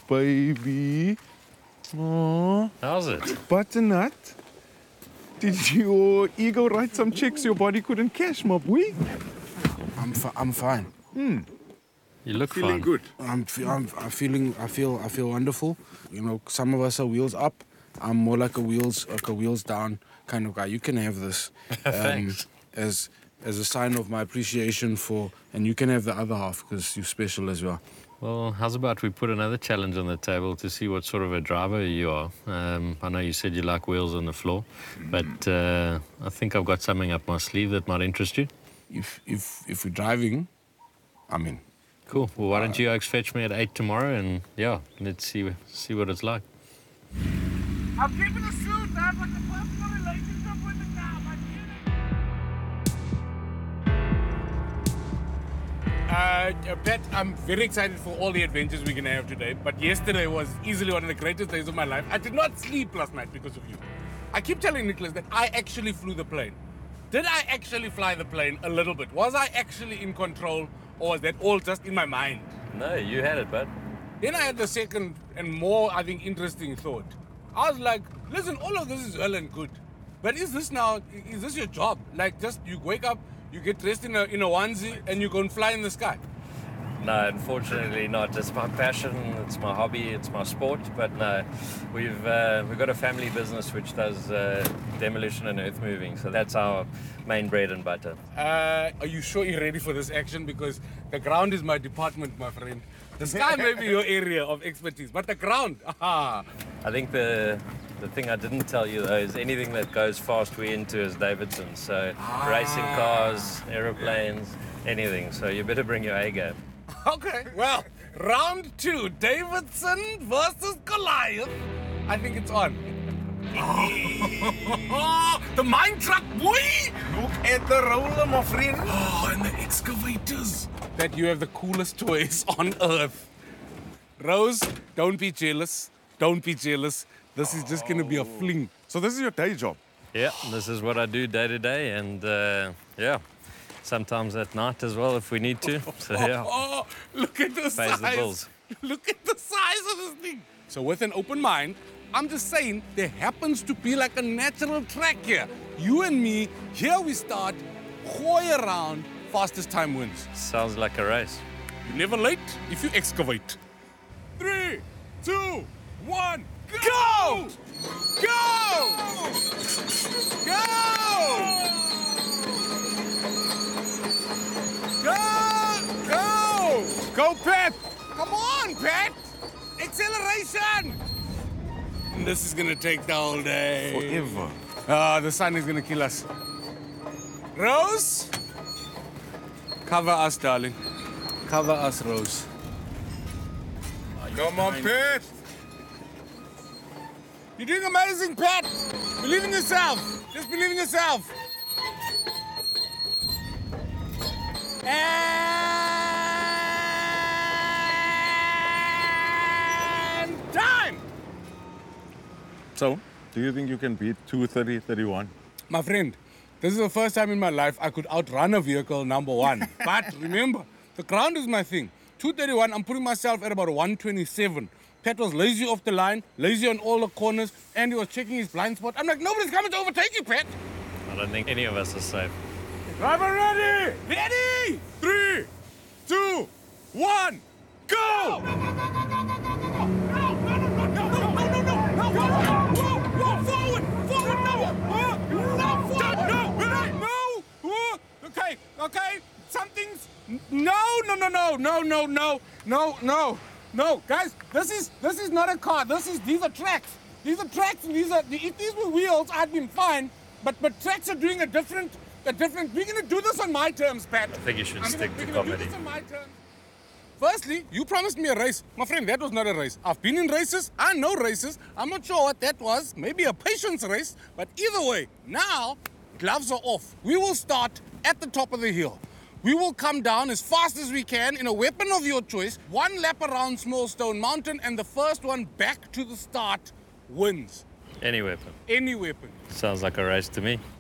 baby. Oh, How's it? butternut. Did your ego write some checks your body couldn't cash, my boy? I'm fine. You look Feeling fine. good. I feel wonderful. You know, some of us are wheels up. I'm more like a wheels down kind of guy. You can have this Thanks. as a sign of my appreciation for, and you can have the other half because you're special as well. Well, how's about we put another challenge on the table to see what sort of a driver you are? I know you said you like wheels on the floor, but I think I've got something up my sleeve that might interest you. If we're driving, I'm in. Cool. Well, why don't you Oaks fetch me at 8 tomorrow, and yeah, let's see what it's like. I'm keeping a suit. I have like a personal relationship with the car. Pat, I'm very excited for all the adventures we're gonna have today. But yesterday was easily one of the greatest days of my life. I did not sleep last night because of you. I keep telling Nicholas that I actually flew the plane. Did I actually fly the plane a little bit? Was I actually in control, or was that all just in my mind? No, you had it, bud. Then I had the second and more, I think, interesting thought. I was like, listen, all of this is well and good, but is this your job? Like, just you wake up, you get dressed in a onesie, and you go and fly in the sky? No, unfortunately not. It's my passion, it's my hobby, it's my sport. But no, we've got a family business which does demolition and earth moving. So that's our main bread and butter. Are you sure you're ready for this action? Because the ground is my department, my friend. The sky may be your area of expertise, but the ground, aha. I think the thing I didn't tell you though is anything that goes fast we're into is Davidson. So racing cars, aeroplanes, anything. So you better bring your A game. Okay, well, round 2, Davidson versus Goliath. I think it's on. The mine truck, boy! Look at the roller, my friend. Oh, and the excavators. That you have the coolest toys on earth. Rose, don't be jealous. Don't be jealous. This is just gonna be a fling. So this is your day job. Yeah, this is what I do day to day, and yeah, sometimes at night as well if we need to. So yeah, Oh, look at the pays the size. bills. Look at the size of this thing. So with an open mind, I'm just saying there happens to be like a natural track here. You and me, here we start, gooi around, fastest time wins. Sounds like a race. You're never late if you excavate. 3, 2, 1, go! Go! Go! Go! Go, Pat! Come on, Pat! Acceleration! This is gonna take the whole day. Forever. Ah, the sun is gonna kill us. Rose? Cover us, darling. Cover us, Rose. Come on, Pat. You're doing amazing, Pat! Believe in yourself! Just believe in yourself! And time! So, do you think you can beat 2:30:31? My friend, this is the first time in my life I could outrun a vehicle, number one. But remember, the ground is my thing. 2:31, I'm putting myself at about 1:27. Pat was lazy off the line, lazy on all the corners, and he was checking his blind spot. I'm like, nobody's coming to overtake you, Pat. I don't think any of us are safe. Driver ready! Ready! 3, 2, 1, go! Okay, something's... No, guys, this is not a car. These are tracks. These are tracks, and if these were wheels, I'd been fine. But tracks are doing a different. We're gonna do this on my terms, Pat. I think you should stick to We're gonna comedy. do this on my terms. Firstly, you promised me a race. My friend, that was not a race. I've been in races. I know races. I'm not sure what that was. Maybe a patience race. But either way, now, gloves are off. We will start at the top of the hill. We will come down as fast as we can in a weapon of your choice. 1 lap around Small Stone Mountain, and the first one back to the start wins. Any weapon. Any weapon. Sounds like a race to me.